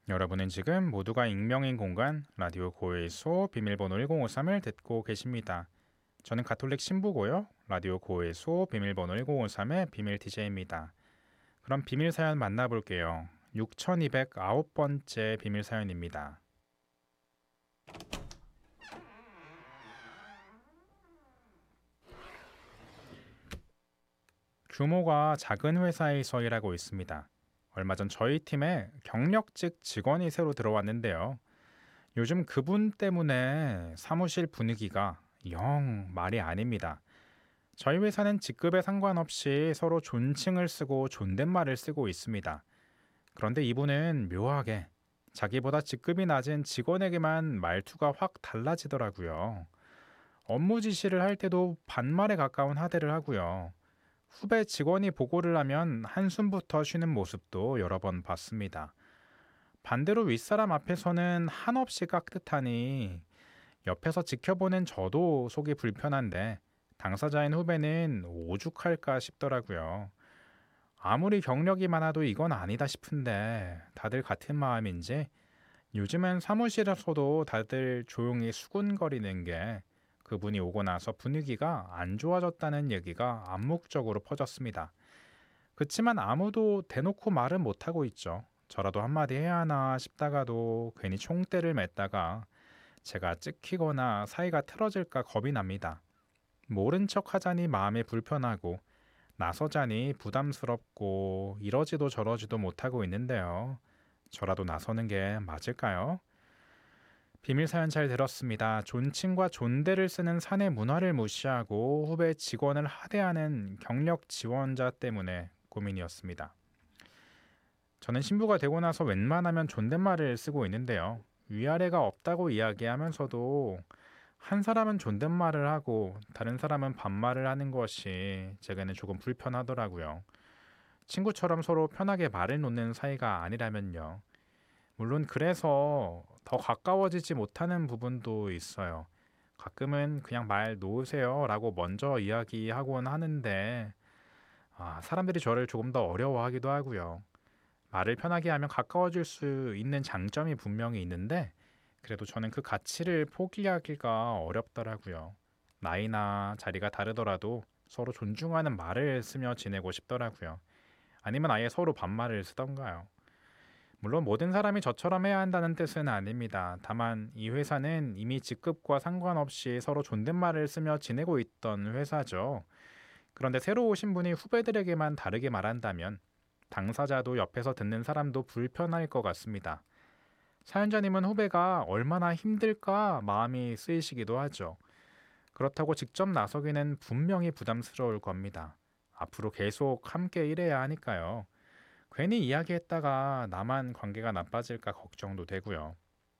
여러분은 지금 모두가 익명인 공간 라디오 고해소 비밀번호 1053을 듣고 계십니다. 저는 가톨릭 신부고요. 라디오 고해소 비밀번호 1053의 비밀 DJ입니다. 그럼 비밀 사연 만나볼게요. 6209번째 비밀 사연입니다. 규모가 작은 회사에서 일하고 있습니다. 얼마 전 저희 팀에 경력직 직원이 새로 들어왔는데요. 요즘 그분 때문에 사무실 분위기가 영 말이 아닙니다. 저희 회사는 직급에 상관없이 서로 존칭을 쓰고 존댓말을 쓰고 있습니다. 그런데 이분은 묘하게 자기보다 직급이 낮은 직원에게만 말투가 확 달라지더라고요. 업무 지시를 할 때도 반말에 가까운 하대를 하고요. 후배 직원이 보고를 하면 한숨부터 쉬는 모습도 여러 번 봤습니다. 반대로 윗사람 앞에서는 한없이 깍듯하니 옆에서 지켜보는 저도 속이 불편한데 당사자인 후배는 오죽할까 싶더라고요. 아무리 경력이 많아도 이건 아니다 싶은데 다들 같은 마음인지 요즘엔 사무실에서도 다들 조용히 수군거리는 게 그분이 오고 나서 분위기가 안 좋아졌다는 얘기가 암묵적으로 퍼졌습니다. 그치만 아무도 대놓고 말은 못하고 있죠. 저라도 한마디 해야 하나 싶다가도 괜히 총대를 맸다가 제가 찍히거나 사이가 틀어질까 겁이 납니다. 모른 척 하자니 마음이 불편하고 나서자니 부담스럽고 이러지도 저러지도 못하고 있는데요. 저라도 나서는 게 맞을까요? 비밀 사연 잘 들었습니다. 존칭과 존대를 쓰는 사내 문화를 무시하고 후배 직원을 하대하는 경력 지원자 때문에 고민이었습니다. 저는 신부가 되고 나서 웬만하면 존댓말을 쓰고 있는데요. 위아래가 없다고 이야기하면서도 한 사람은 존댓말을 하고 다른 사람은 반말을 하는 것이 제게는 조금 불편하더라고요. 친구처럼 서로 편하게 말을 놓는 사이가 아니라면요. 물론 그래서 더 가까워지지 못하는 부분도 있어요. 가끔은 그냥 말 놓으세요 라고 먼저 이야기하곤 하는데 사람들이 저를 조금 더 어려워하기도 하고요. 말을 편하게 하면 가까워질 수 있는 장점이 분명히 있는데 그래도 저는 그 가치를 포기하기가 어렵더라고요. 나이나 자리가 다르더라도 서로 존중하는 말을 쓰며 지내고 싶더라고요. 아니면 아예 서로 반말을 쓰던가요. 물론 모든 사람이 저처럼 해야 한다는 뜻은 아닙니다. 다만 이 회사는 이미 직급과 상관없이 서로 존댓말을 쓰며 지내고 있던 회사죠. 그런데 새로 오신 분이 후배들에게만 다르게 말한다면 당사자도 옆에서 듣는 사람도 불편할 것 같습니다. 사연자님은 후배가 얼마나 힘들까 마음이 쓰이시기도 하죠. 그렇다고 직접 나서기는 분명히 부담스러울 겁니다. 앞으로 계속 함께 일해야 하니까요. 괜히 이야기했다가 나만 관계가 나빠질까 걱정도 되고요.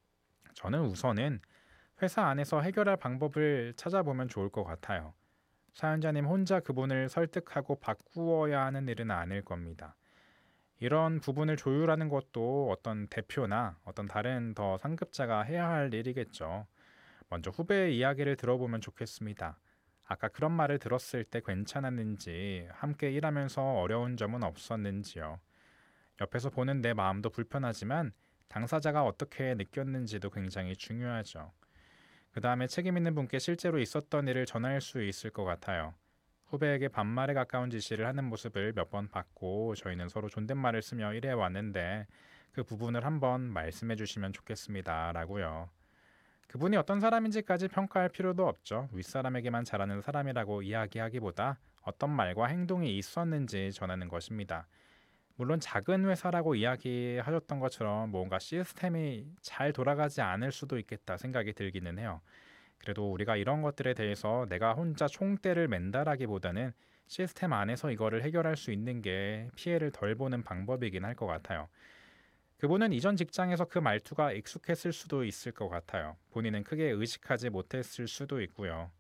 저는 우선은 회사 안에서 해결할 방법을 찾아보면 좋을 것 같아요. 사연자님 혼자 그분을 설득하고 바꾸어야 하는 일은 아닐 겁니다. 이런 부분을 조율하는 것도 어떤 대표나 어떤 다른 더 상급자가 해야 할 일이겠죠. 먼저 후배의 이야기를 들어보면 좋겠습니다. 아까 그런 말을 들었을 때 괜찮았는지, 함께 일하면서 어려운 점은 없었는지요. 옆에서 보는 내 마음도 불편하지만 당사자가 어떻게 느꼈는지도 굉장히 중요하죠. 그 다음에 책임 있는 분께 실제로 있었던 일을 전할 수 있을 것 같아요. 후배에게 반말에 가까운 지시를 하는 모습을 몇 번 봤고 저희는 서로 존댓말을 쓰며 일해 왔는데 그 부분을 한번 말씀해 주시면 좋겠습니다. 라고요. 그분이 어떤 사람인지까지 평가할 필요도 없죠. 윗사람에게만 잘하는 사람이라고 이야기하기보다 어떤 말과 행동이 있었는지 전하는 것입니다. 물론 작은 회사라고 이야기하셨던 것처럼 뭔가 시스템이 잘 돌아가지 않을 수도 있겠다 생각이 들기는 해요. 그래도 우리가 이런 것들에 대해서 내가 혼자 총대를 맨다라기보다는 시스템 안에서 이거를 해결할 수 있는 게 피해를 덜 보는 방법이긴 할 것 같아요. 그분은 이전 직장에서 그 말투가 익숙했을 수도 있을 것 같아요. 본인은 크게 의식하지 못했을 수도 있고요.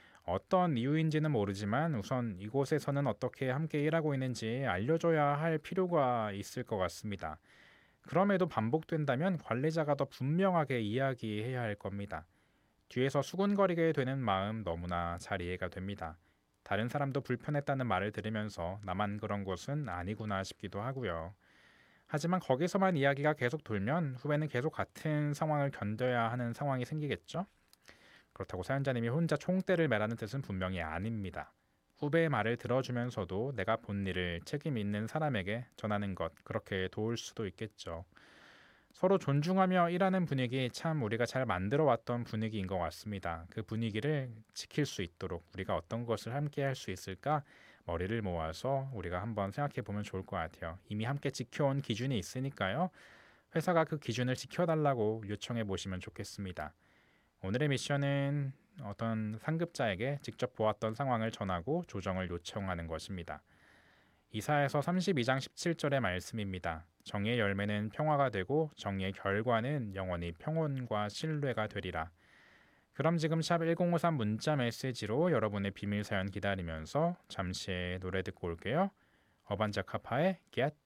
어떤 이유인지는 모르지만 우선 이곳에서는 어떻게 함께 일하고 있는지 알려줘야 할 필요가 있을 것 같습니다. 그럼에도 반복된다면 관리자가 더 분명하게 이야기해야 할 겁니다. 뒤에서 수군거리게 되는 마음 너무나 잘 이해가 됩니다. 다른 사람도 불편했다는 말을 들으면서 나만 그런 것은 아니구나 싶기도 하고요. 하지만 거기서만 이야기가 계속 돌면 후배는 계속 같은 상황을 견뎌야 하는 상황이 생기겠죠. 그렇다고 사연자님이 혼자 총대를 매라는 뜻은 분명히 아닙니다. 후배의 말을 들어주면서도 내가 본 일을 책임 있는 사람에게 전하는 것, 그렇게 도울 수도 있겠죠. 서로 존중하며 일하는 분위기, 참 우리가 잘 만들어 왔던 분위기인 것 같습니다. 그 분위기를 지킬 수 있도록 우리가 어떤 것을 함께 할 수 있을까? 머리를 모아서 우리가 한번 생각해 보면 좋을 것 같아요. 이미 함께 지켜온 기준이 있으니까요. 회사가 그 기준을 지켜달라고 요청해 보시면 좋겠습니다. 오늘의 미션은 어떤 상급자에게 직접 보았던 상황을 전하고 조정을 요청하는 것입니다. 이사에서 32장 17절의 말씀입니다. 정의의 열매는 평화가 되고 정의의 결과는 영원히 평온과 신뢰가 되리라. 그럼 지금 샵 1053 문자 메시지로 여러분의 비밀 사연 기다리면서 잠시 노래 듣고 올게요. 어반자카파의 Get